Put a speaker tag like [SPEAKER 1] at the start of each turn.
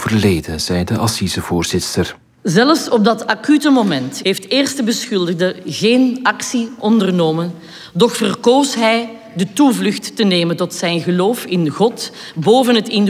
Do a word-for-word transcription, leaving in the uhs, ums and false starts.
[SPEAKER 1] overleden, zei de assisevoorzitter.
[SPEAKER 2] Zelfs op dat acute moment heeft eerste beschuldigde geen actie ondernomen, doch verkoos hij de toevlucht te nemen tot zijn geloof in God boven het